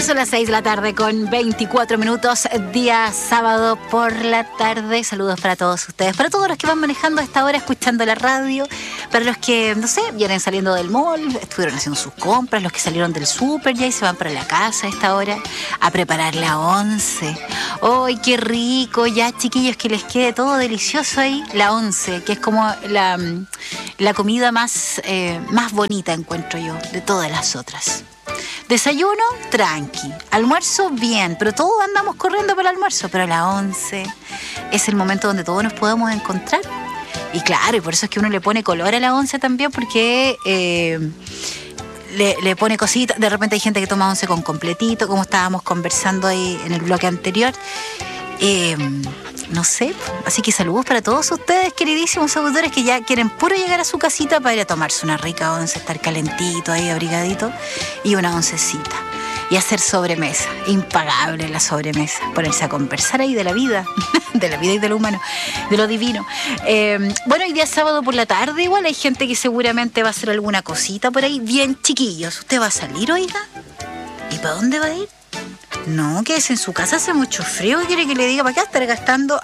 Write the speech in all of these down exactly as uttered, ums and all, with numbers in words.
son las seis de la tarde con veinticuatro minutos, día sábado por la tarde. Saludos para todos ustedes, para todos los que van manejando a esta hora, escuchando la radio, para los que, no sé, vienen saliendo del mall, estuvieron haciendo sus compras, los que salieron del súper ya y se van para la casa a esta hora a preparar la once. ¡Ay, qué rico! Ya, chiquillos, que les quede todo delicioso ahí. La once, que es como la, la comida más, eh, más bonita, encuentro yo, de todas las otras. Desayuno, tranqui. Almuerzo, bien. Pero todos andamos corriendo para el almuerzo. Pero a las once es el momento donde todos nos podemos encontrar. Y claro, y por eso es que uno le pone color a la once también, porque eh, le, le pone cositas. De repente hay gente que toma once con completito, como estábamos conversando ahí en el bloque anterior. Eh, no sé, así que saludos para todos ustedes, queridísimos auditores, que ya quieren puro llegar a su casita para ir a tomarse una rica once, estar calentito ahí, abrigadito, y una oncecita, y hacer sobremesa. Impagable la sobremesa, ponerse a conversar ahí de la vida, de la vida y de lo humano, de lo divino. Eh, bueno, hoy día sábado por la tarde, igual hay gente que seguramente va a hacer alguna cosita por ahí. Bien, chiquillos, ¿usted va a salir, oiga? ¿Y para dónde va a ir? No, quédese en su casa, hace mucho frío. ¿Qué quiere que le diga? ¿Para qué estar gastando?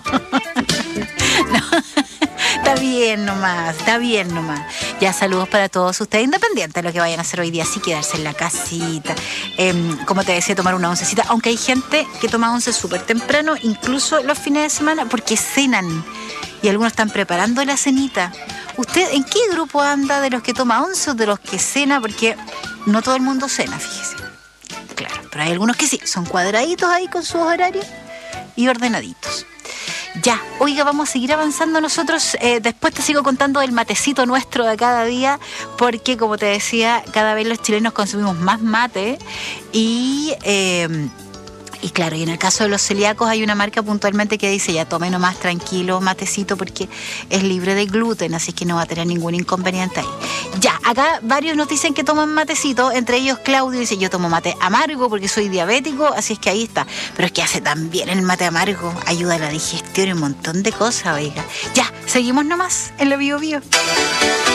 No, está bien nomás, está bien nomás. Ya, saludos para todos ustedes, independiente de lo que vayan a hacer hoy día, sí, quedarse en la casita. Eh, como te decía, tomar una oncecita, aunque hay gente que toma once súper temprano, incluso los fines de semana, porque cenan. Y algunos están preparando la cenita. ¿Usted en qué grupo anda, de los que toma once o de los que cena? Porque no todo el mundo cena, fíjese. Claro, pero hay algunos que sí, son cuadraditos ahí con sus horarios y ordenaditos. Ya, oiga, vamos a seguir avanzando nosotros. Eh, después te sigo contando del matecito nuestro de cada día, porque como te decía, cada vez los chilenos consumimos más mate y... Eh, Y claro, y en el caso de los celíacos hay una marca puntualmente que dice, ya tome nomás tranquilo matecito porque es libre de gluten, así que no va a tener ningún inconveniente ahí. Ya, acá varios nos dicen que toman matecito, entre ellos Claudio dice, yo tomo mate amargo porque soy diabético, así es que ahí está. Pero es que hace tan bien el mate amargo, ayuda a la digestión y un montón de cosas, oiga. Ya, seguimos nomás en lo Bio Bio.